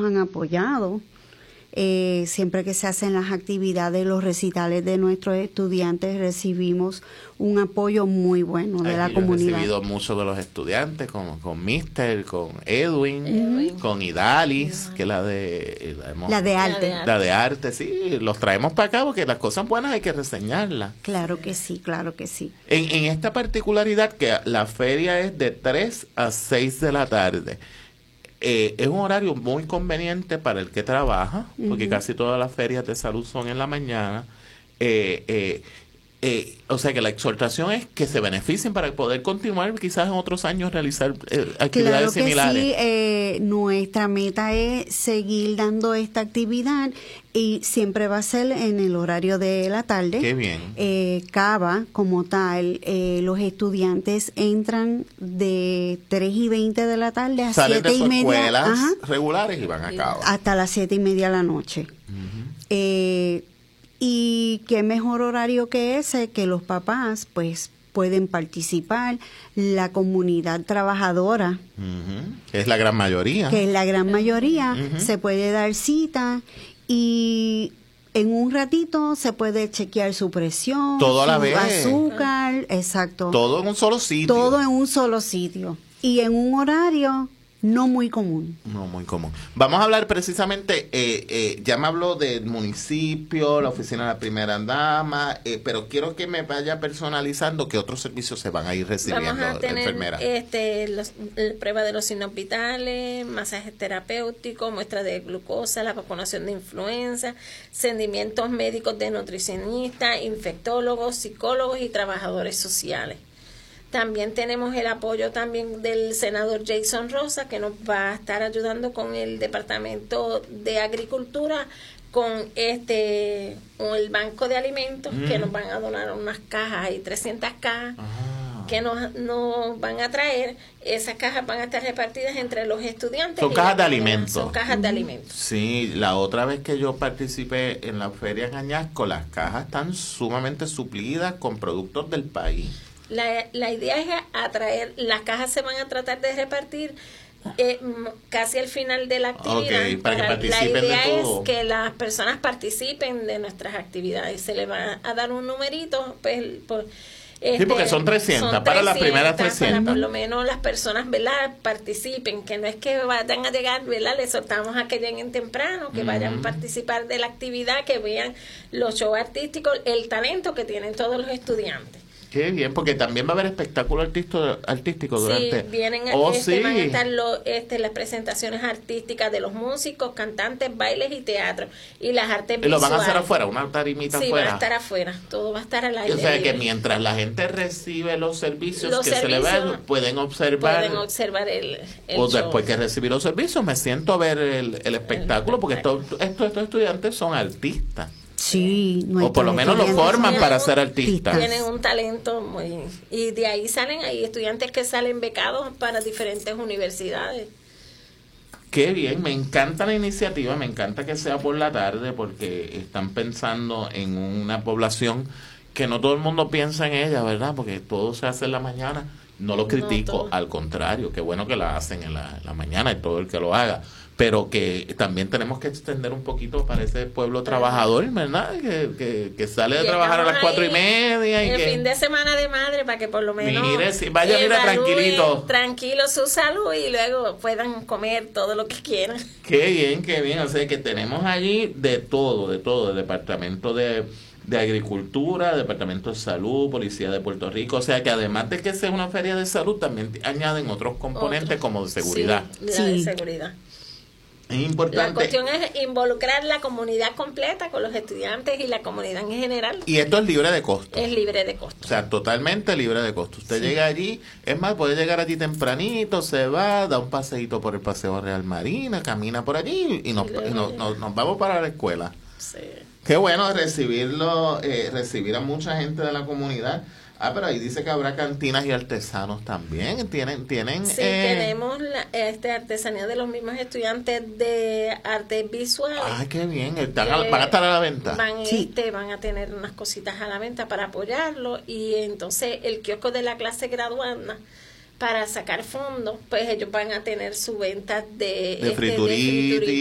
nos han apoyado. Siempre que se hacen las actividades, los recitales de nuestros estudiantes, recibimos un apoyo muy bueno de la comunidad. He recibido muchos de los estudiantes, con Mister, con Edwin, con Idalis, que es la de arte. La de arte, sí, los traemos para acá porque las cosas buenas hay que reseñarlas. Claro que sí, claro que sí. En esta particularidad que la feria es de 3 a 6 de la tarde. Es un horario muy conveniente para el que trabaja, porque casi todas las ferias de salud son en la mañana. O sea que la exhortación es que se beneficien para poder continuar quizás en otros años realizar actividades similares. Sí, nuestra meta es seguir dando esta actividad y siempre va a ser en el horario de la tarde. Qué bien. Cava, como tal, los estudiantes entran de 3:20 de la tarde a 7:30. Salen de sus escuelas regulares y van a Cava. Hasta las 7:30 de la noche. Y qué mejor horario que ese, que los papás pues pueden participar, la comunidad trabajadora, que es la gran mayoría, se puede dar cita y en un ratito se puede chequear su presión, todo a la su vez, azúcar, exacto, todo en un solo sitio, y en un horario no muy común. Vamos a hablar precisamente, ya me habló del municipio, la oficina de la primera dama, pero quiero que me vaya personalizando qué otros servicios se van a ir recibiendo. Vamos a tener enfermera. Prueba de los signos vitales, masajes terapéuticos, muestra de glucosa, la vacunación de influenza, seguimientos médicos de nutricionistas, infectólogos, psicólogos y trabajadores sociales. También tenemos el apoyo también del senador Jason Rosa, que nos va a estar ayudando con el Departamento de Agricultura, con el Banco de Alimentos, que nos van a donar unas cajas, hay 300 cajas que nos van a traer. Esas cajas van a estar repartidas entre los estudiantes. Son cajas de alimentos. Son cajas de alimentos. Sí, la otra vez que yo participé en la feria en Añasco, las cajas están sumamente suplidas con productos del país. La idea es atraer, las cajas se van a tratar de repartir casi al final de la actividad. Para que participen la idea de todo. Es que las personas participen de nuestras actividades. Se les va a dar un numerito, pues, sí, porque son 300, para las primeras 300. Para por lo menos las personas, ¿verdad?, participen, que no es que vayan a llegar, ¿verdad?, les soltamos a que lleguen temprano, que vayan a participar de la actividad, que vean los shows artísticos, el talento que tienen todos los estudiantes. Qué bien, porque también va a haber espectáculo artístico durante... Sí, van a estar las presentaciones artísticas de los músicos, cantantes, bailes y teatro, y las artes visuales. ¿Lo van a hacer afuera, una tarimita afuera? Sí, va a estar afuera, todo va a estar al aire. O sea, que mientras la gente recibe los servicios se le ven, pueden observar el o show. Después que recibir los servicios, me siento a ver el espectáculo, porque estos estudiantes son artistas. Sí, o por lo menos lo forman para ser artistas. Tienen un talento y de ahí hay estudiantes que salen becados para diferentes universidades. Qué bien, me encanta la iniciativa, me encanta que sea por la tarde porque están pensando en una población que no todo el mundo piensa en ella, ¿verdad? Porque todo se hace en la mañana. No lo critico, al contrario, qué bueno que la hacen en la mañana y todo el que lo haga. Pero que también tenemos que extender un poquito para ese pueblo trabajador, ¿verdad? Que sale de trabajar a las 4:30. Y el fin de semana de madre, para que por lo menos vaya tranquilo su salud y luego puedan comer todo lo que quieran. Qué bien. O sea, que tenemos allí de todo, el departamento de Agricultura, Departamento de Salud, Policía de Puerto Rico, o sea que además de que sea una feria de salud, también añaden otros componentes como de seguridad. Sí, de seguridad. Es importante. La cuestión es involucrar la comunidad completa con los estudiantes y la comunidad en general. Y esto es libre de costo. Es libre de costo. O sea, totalmente libre de costo. Usted llega allí, es más, puede llegar allí tempranito, se va, da un paseíto por el Paseo Real Marina, camina por allí y nos vamos para la escuela. Sí. Qué bueno recibir a mucha gente de la comunidad. Pero ahí dice que habrá cantinas y artesanos también. Tienen sí, tenemos artesanía de los mismos estudiantes de arte visual. Ay, qué bien. Van a estar a la venta. Van a tener unas cositas a la venta para apoyarlo. Y entonces el kiosco de la clase graduanda, para sacar fondos, pues ellos van a tener su venta de frituritas